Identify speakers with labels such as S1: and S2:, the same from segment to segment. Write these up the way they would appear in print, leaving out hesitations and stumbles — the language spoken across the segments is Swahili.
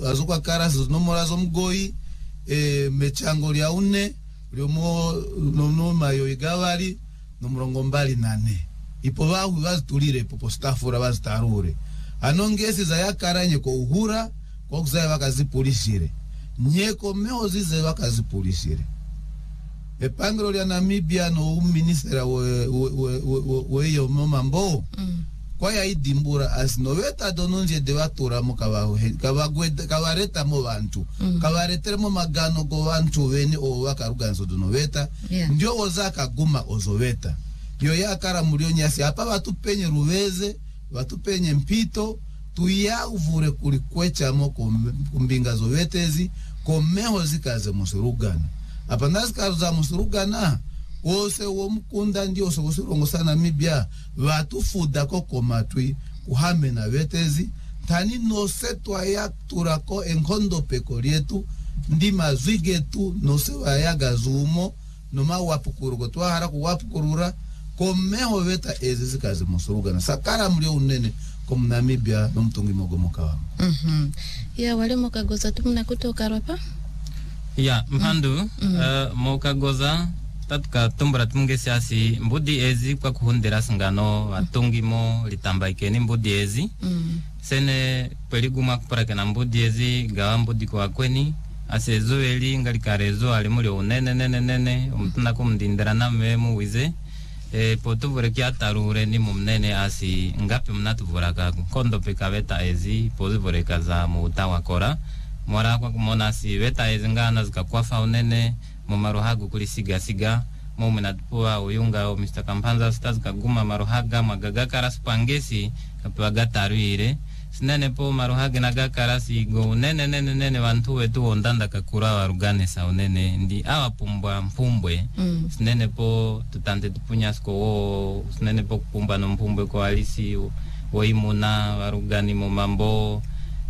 S1: azuka karasi nomora zomgoi mechango lya une lyomo no mayo igawali no murongo mbali 8 ipo bazitulire popo stafura bazitarure anongesi za yakaranye ko uhura kwa kuzaya bakazipulishire nyeko meo zize bakazipulishire epangelo lya Namibia no ministera we yo mambo kwa ya idimbura asinoveta dononje debatura mu kabareta mu bantu kabaretera mu magano go bantu bene o bakaruganzo donoveta ndio ozaka guma ozoveta yo yakara mulio nyasi apa batupenye rubeze batupenye mpito tuyavure kulikwecha mo kumbinga zovetezi komeho zikaze musurugana apa nazikaza musurugana wose wo mukunda ndio so usirongo sana Namibia batufuda ko komatwi kuhame na vetezi tani no setwa ya turako enkondo pekolietu ndi mazwigetu no se wayaga zumo no mawapukuru twa hara kuwapukurura komeho veta ezi zikaze musurugana sakara mlio unene kom Namibia no mtungi mogomoka wa
S2: ya wale mokagoza tumna kutoka rapa
S3: ya mpandu mokagoza tatuka tumbura tumgesiasi mbudi ezi kwa kuhundira singano atungimo litambaikeni mbudi ezi sene peliguma kuparake na mbudi ezi gawa mbudi kwa kweni asezo eli ngalikarezo alimuli unene umtuna kumdindira na memu wize potuvure kia tarure ni mumnene asi ngapi mnatuvura kaku kondo peka veta ezi pozivure kaza muutawa kora mwara kwa kumona si veta ezi ngana zika kwafa unene mumarohagu kulisiga mumenatupua uyunga o Mr. Kampanza staz kaguma marohaga magagakara spangesi kapewa gataruire sinene po marohaga na gakarasi go nene wantu wetu ondanda kakura warugane sa unene ndi awa mpumbwe sinene po tutante tupunya sko o sinene po kupumba no mpumbwe kwa alisi woimuna warugani momambo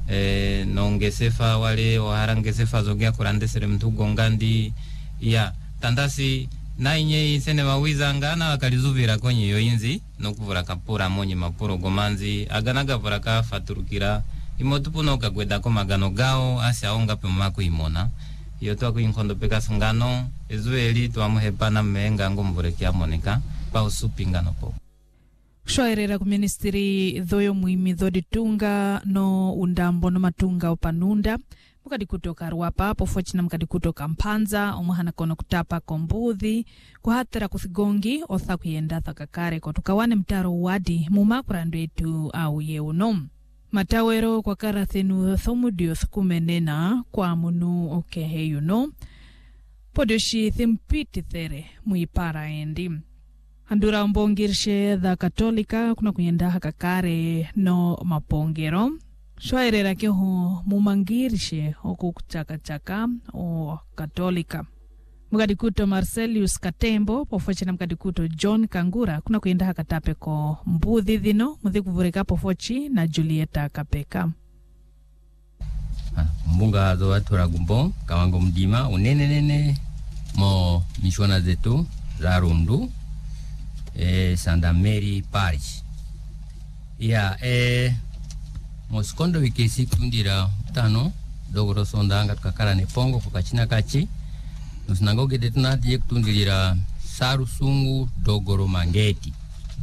S3: nongesefa wale oharangesefa zogea kurandesere mtugo ngandi ya tandasi na inye sene mawiza ngana wakalizuvira konye yoinzi nokuvura kapura monye mapuro gomanzi aganaga vuraka faturukira imotupuno kagweda ko magano gao asi aonga pe mako imona yoto ko inkondo peka sangano ezueli twamuhepana menga ngomvurekia monika pa usupingano po
S4: shoerera ku ministry dhoyo muimi dhoditunga no undambo no matunga opanunda mukadi kutoka Rwapa pofochina mukadi kutoka Mpanza omuhana kono kutapa kombudhi kuhatera kuthigongi otha kuyenda thakakare ko tukawane mtaro wadi mumakurando etu au yeuno matawero kwa karathenu thomudio thukumenena kwa munu okehe yuno podoshi thimpiti there muipara endi handura mbongirshe dha katolika kuna kuyenda hakakare no mapongero shoerera keho mumangirishe oku kuchaka o katolika mukadikuto Marcelius Katembo pofochina mukadikuto John Kangura kuna kuyenda hakatape ko mbudhi dhino muthi kuvureka pofochi na Julieta Kapeka
S5: mbunga zo atura gumbo kawango mdima unene mo mishona zetu za Rundu Santa Mary Parish ya Moskondo wikesi kundira tano dogoro sondanga tukakara ne pongo kukachina kachi nusinagoge detunati kutundira saru sungu dogoro mangeti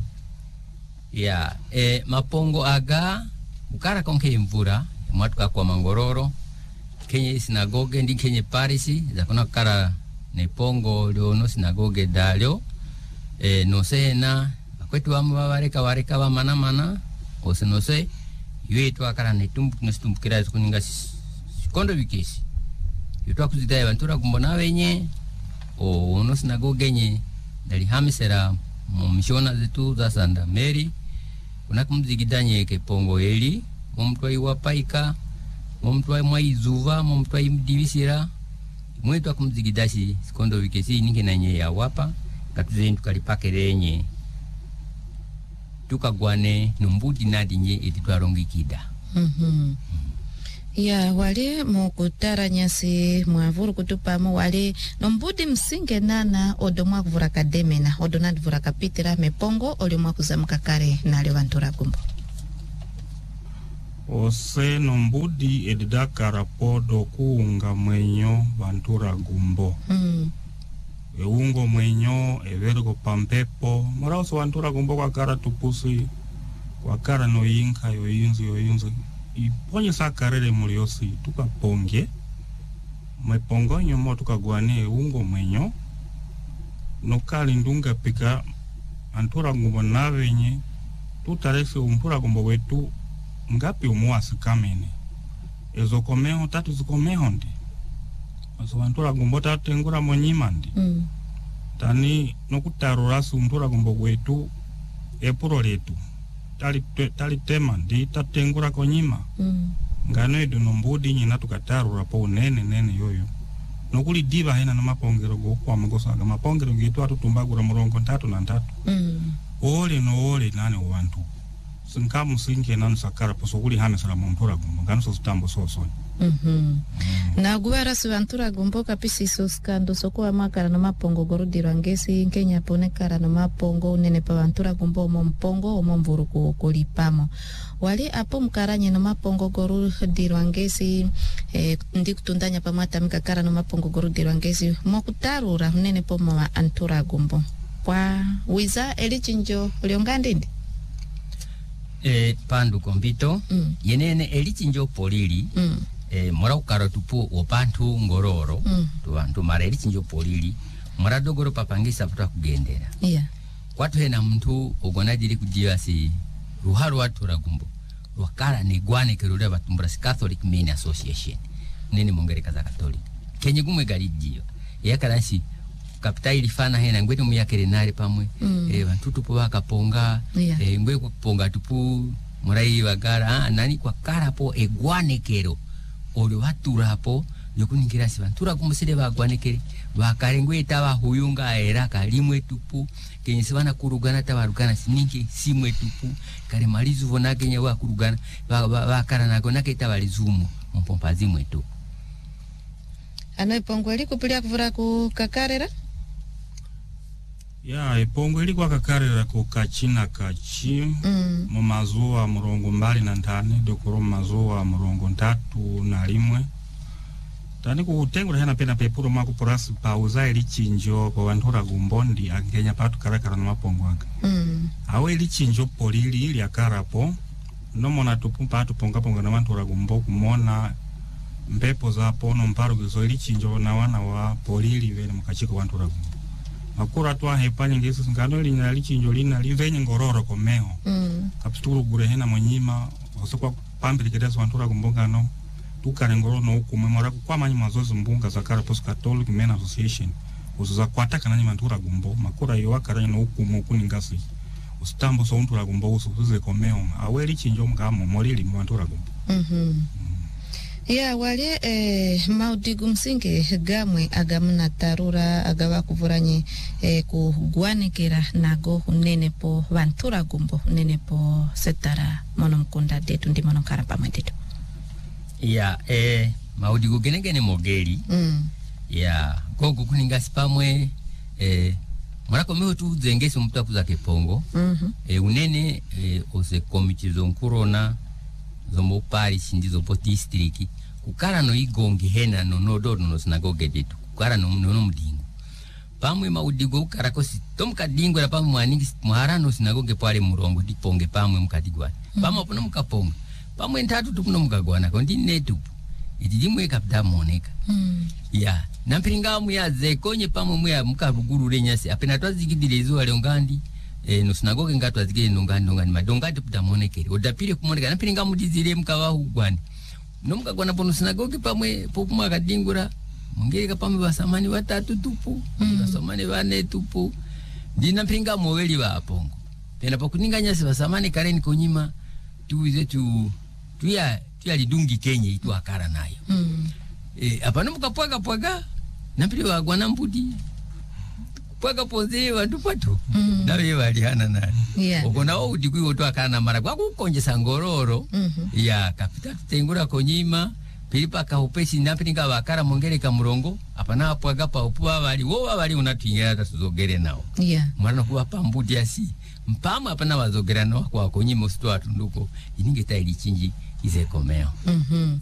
S5: ya mapongo aga ukara konke mvura mwatuka kwa mangororo kenye sinagoge ndi kenye parisi za kuna kara ne pongo liono sinagoge dalio no sena kwetu wabareka wareka wa mana osenose yetu akara netumbukira kuninga sikondo wikesi yetu akuzidai bantura kumbona wenye ono sinagoge nye dali hamisera mumishona zetu za Santa Mary unakumzigidanye ke pongo eli mumtwai wapaika mumtwai mwaizuva mumtwai mdivisira mwetu akumzigidashi sikondo wikesi ninge nanye ya wapa katuze tukalipake renye tukagwane numbudi nadinye etitwarongikida
S2: ya wale mukutara nyasi mwavuru kutupamo wale nombudi msinge nana odomwa kuvura kademena odonad vura kapitira mepongo oli mwakuzamuka kare na levantura gumbo
S6: ose nombudi edidakara podo kuunga mwenyo vantura gumbo eungo mwenyo evergo pampepo moraoso vantura gumbo kwa kara tupusi kwa kara no yinka yoyunzi iponye sakarere muliosi tukaponge mwepongo nyomo tukagwane eungo mwenyo nokali ndunga pika antura gumbo navenye tutarese umpura gumbo wetu ngapi umuasi kamene ezo komeho tatu zikomeho ndi aso antura gumbo tatengura monyima ndi tani nokutarurasi umpura gumbo wetu epuro letu tali tema ndi tatengura konyima ngano edu nombudi nyina tukatarura po nene yoyo nokuli diva hena na mapongero go kwa magosaga mapongero gitu atutumbagura murongo 3 na 3 ole nane ubantu sinkamu sinke nanu sakara posokuli hana sala mpura gumbo ngano so stambo so
S2: na guara suvantura gumbo kapisi soskando soko amakara no mapongo gorudiro angesi Kenya pone kara no mapongo nene pavantura gumbo mompongo omomvuru kolipamo wali apo mkaranye no mapongo gorudiro angesi ndi kutundanya pamata mkakara no mapongo gorudiro angesi mokutarura nene pomo wa antura gumbo kwa wiza elichinjo liongandindi
S5: pandu kombito yenene elichinjo polili mora ukaro tupu opantu ngororo tubantu mara elichinjo polili mora dogoro papangisa puta kugendera kwatu hena mtu ogonajiri kujiwasi ruharu watu ragumbo wakara ni gwane kerule batumbura Catholic Men Association nini mongereka za Catholic kenye gumwe galijiwa yakaransi kapita ilifana hena ngwete muyakere nari pamwe bantu tupu bakaponga ngwe kuponga tupu murai bagara nani kwa karapo egwanekero olo waturapo yokuningira sibantura kumusire bagwanekere bakarengwe taba huyunga era kalimwe tupu kenyisibana kurugana tabarugana sininki simwe tupu kare malizu vona kenye wa kurugana bakara nako naketa balizumu mpompa zimwe tu
S2: ano ipongo eli kupilia kuvura ku kakarera
S6: ya ipongo ili kwa kakarera ku kachina kachi mu mazuwa murongo mbali na ntane dokoro mazuwa murongo 3 na 1 tani kutengura hena pena pepuro mako porasi pauza ili chinjo kwa vantura gumbondi akenya patu karakara na mapongo aka awe ili chinjo polili ili akarapo nomona tupumpa atuponga na vantura gumbo kumona mpepo za pono mparo gizo ili chinjo na wana wa polili vene mkachiko vantura gumbo makura tuwa hepanye ngesi ngano lina lichinjo lina livenye ngororo komeho kapituru gure hena monyima osokwa pambili kedeso vantura gumbonga no tukare ngoro no kumemora kwa manyi mazozi mbunga za Catholic Catholic Men Association uzuza kwataka nani vantura gumbo makura yo akara no kumu kuningasi ustambo so vantura gumbo usuze komeho aweli chinjo mgamo morili vantura gumbo
S2: ya wale maudigu msinge gamwe agamuna tarura agawa kuvuranye kugwanekera nago unene po vantura gumbo unene po setara mono mkunda detu ndi mono karapa mwedetu
S5: ya maudigu genegene mogeri ya gogo kuningasi pamwe marako meho tu zengesi mputa kuza kepongo unene ose komichizo nkurona zombo parish ndizo po district kukara no igongi hena no dodo no sinagoge detu kukara no mudingo pamwe maudigo ukara kosi tomka dingo la pamwe mwaningi muharano sinagoge pale murongo diponge pamwe mkadigwa pamwe pono mkaponga pamwe ntatu tupuno mkagwana kondi netu idimwe kapita moneka ya nampiringa mu ya zekonye pamwe mu ya mkaruguru renyasi apena twazigidire zo alongandi no sinagoge ngato azigire nongani madongati putamonekere odapire kumoneka napiringa mudizire mkawahu gwani no mkagwana pono sinagoge pamwe popuma kadingura mungeka pamwe basamani 3 tupu basamani 4 tupu dina pinga moweli wa apongo pena pokuninga nyasi basamani kareni konyima tuize tuya lidungi Kenya itu akara nayo apano mukapwaga napili wa gwana mbudi pwaga poze wantu patu nawe walihana nani okona o udikwi oto akana mara kwa kukonjesa ngororo ya kapita tengura konyima pilipa kahopesi napinga bakara mongereka murongo apana apwaga pa opuwa bali unatwingira tasuzogere nao mwana kuba pambudi asi mpama apana bazogera no kwa konyima usito atunduko iningeta ilichinji ize komeo.